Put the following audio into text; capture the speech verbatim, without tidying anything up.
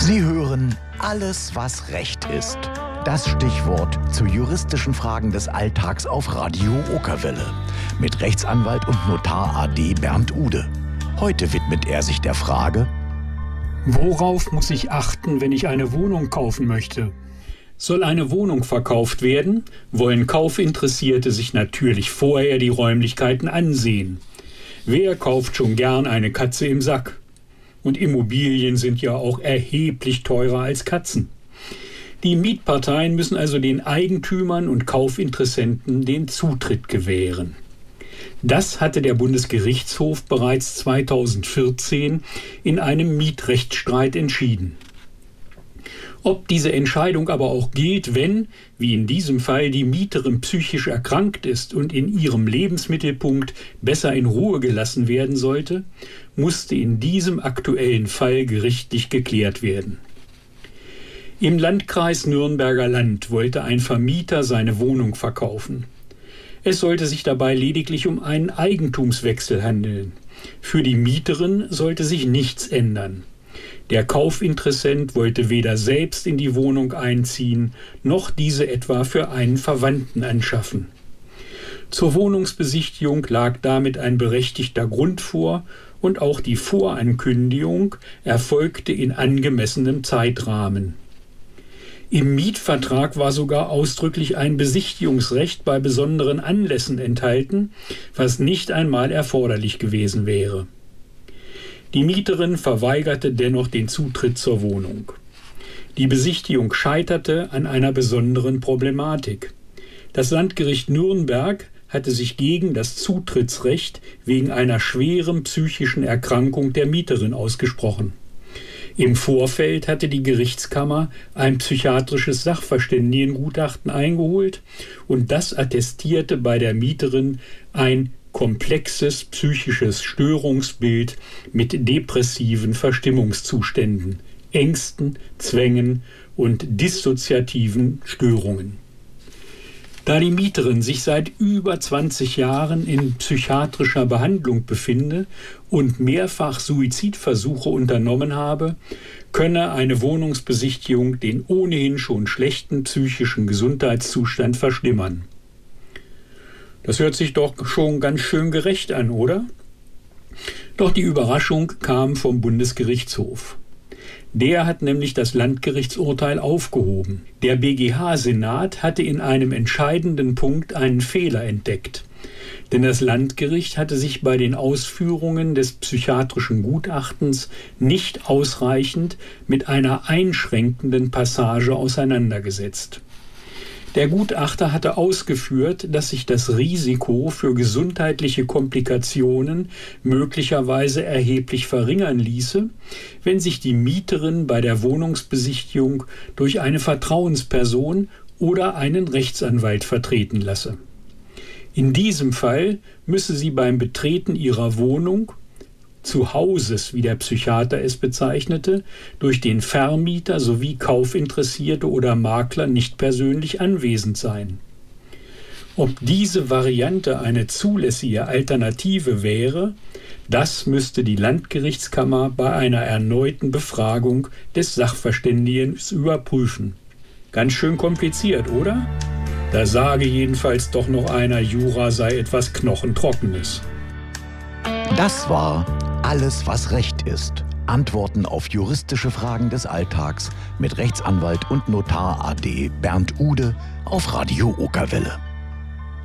Sie hören Alles, was Recht ist. Das Stichwort zu juristischen Fragen des Alltags auf Radio Okerwelle. Mit Rechtsanwalt und Notar A D Bernd Ude. Heute widmet er sich der Frage: Worauf muss ich achten, wenn ich eine Wohnung kaufen möchte? Soll eine Wohnung verkauft werden, wollen Kaufinteressierte sich natürlich vorher die Räumlichkeiten ansehen. Wer kauft schon gern eine Katze im Sack? Und Immobilien sind ja auch erheblich teurer als Katzen. Die Mietparteien müssen also den Eigentümern und Kaufinteressenten den Zutritt gewähren. Das hatte der Bundesgerichtshof bereits zweitausendvierzehn in einem Mietrechtsstreit entschieden. Ob diese Entscheidung aber auch gilt, wenn, wie in diesem Fall, die Mieterin psychisch erkrankt ist und in ihrem Lebensmittelpunkt besser in Ruhe gelassen werden sollte, musste in diesem aktuellen Fall gerichtlich geklärt werden. Im Landkreis Nürnberger Land wollte ein Vermieter seine Wohnung verkaufen. Es sollte sich dabei lediglich um einen Eigentumswechsel handeln. Für die Mieterin sollte sich nichts ändern. Der Kaufinteressent wollte weder selbst in die Wohnung einziehen, noch diese etwa für einen Verwandten anschaffen. Zur Wohnungsbesichtigung lag damit ein berechtigter Grund vor und auch die Vorankündigung erfolgte in angemessenem Zeitrahmen. Im Mietvertrag war sogar ausdrücklich ein Besichtigungsrecht bei besonderen Anlässen enthalten, was nicht einmal erforderlich gewesen wäre. Die Mieterin verweigerte dennoch den Zutritt zur Wohnung. Die Besichtigung scheiterte an einer besonderen Problematik. Das Landgericht Nürnberg hatte sich gegen das Zutrittsrecht wegen einer schweren psychischen Erkrankung der Mieterin ausgesprochen. Im Vorfeld hatte die Gerichtskammer ein psychiatrisches Sachverständigengutachten eingeholt und das attestierte bei der Mieterin ein komplexes psychisches Störungsbild mit depressiven Verstimmungszuständen, Ängsten, Zwängen und dissoziativen Störungen. Da die Mieterin sich seit über zwanzig Jahren in psychiatrischer Behandlung befinde und mehrfach Suizidversuche unternommen habe, könne eine Wohnungsbesichtigung den ohnehin schon schlechten psychischen Gesundheitszustand verschlimmern. Das hört sich doch schon ganz schön gerecht an, oder? Doch die Überraschung kam vom Bundesgerichtshof. Der hat nämlich das Landgerichtsurteil aufgehoben. Der B G H-Senat hatte in einem entscheidenden Punkt einen Fehler entdeckt. Denn das Landgericht hatte sich bei den Ausführungen des psychiatrischen Gutachtens nicht ausreichend mit einer einschränkenden Passage auseinandergesetzt. Der Gutachter hatte ausgeführt, dass sich das Risiko für gesundheitliche Komplikationen möglicherweise erheblich verringern ließe, wenn sich die Mieterin bei der Wohnungsbesichtigung durch eine Vertrauensperson oder einen Rechtsanwalt vertreten lasse. In diesem Fall müsse sie beim Betreten ihrer Wohnung, zu Hauses, wie der Psychiater es bezeichnete, durch den Vermieter sowie Kaufinteressierte oder Makler nicht persönlich anwesend sein. Ob diese Variante eine zulässige Alternative wäre, das müsste die Landgerichtskammer bei einer erneuten Befragung des Sachverständigen überprüfen. Ganz schön kompliziert, oder? Da sage jedenfalls doch noch einer, Jura sei etwas Knochentrockenes. Das war Alles, was Recht ist. Antworten auf juristische Fragen des Alltags mit Rechtsanwalt und Notar A D Bernd Ude auf Radio Okerwelle.